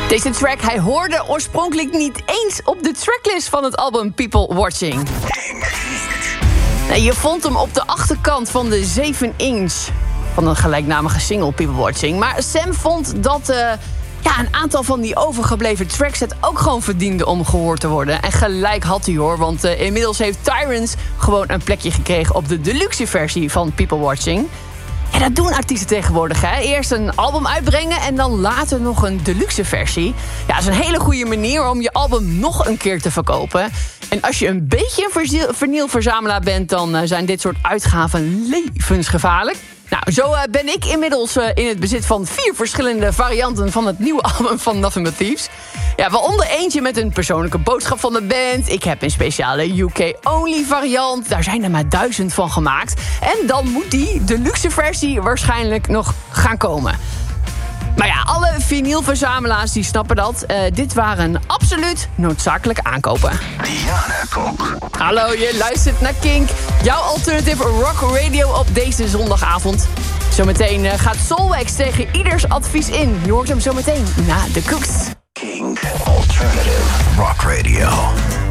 Deze track, hij hoorde oorspronkelijk niet eens op de tracklist van het album People Watching. Nee, je vond hem op de achterkant van de 7-inch van een gelijknamige single People Watching. Maar Sam vond dat een aantal van die overgebleven tracks het ook gewoon verdiende om gehoord te worden. En gelijk had hij hoor, want inmiddels heeft Tyrants gewoon een plekje gekregen op de deluxe versie van People Watching. Ja, dat doen artiesten tegenwoordig, hè. Eerst een album uitbrengen en dan later nog een deluxe versie. Ja, dat is een hele goede manier om je album nog een keer te verkopen. En als je een beetje een vinylverzamelaar bent, dan zijn dit soort uitgaven levensgevaarlijk. Nou, zo ben ik inmiddels in het bezit van 4 verschillende varianten van het nieuwe album van Nothing But Thieves. Ja, waaronder eentje met een persoonlijke boodschap van de band. Ik heb een speciale UK-only variant. Daar zijn er maar 1000 van gemaakt. En dan moet die deluxe versie waarschijnlijk nog gaan komen. Maar ja, alle vinylverzamelaars die snappen dat. Dit waren absoluut noodzakelijke aankopen. Diana Kok. Hallo, je luistert naar Kink. Jouw alternative rock radio op deze zondagavond. Zometeen gaat Soulwax tegen ieders advies in. Je hoort hem zometeen na de Cooks. Kink Alternative Rock Radio.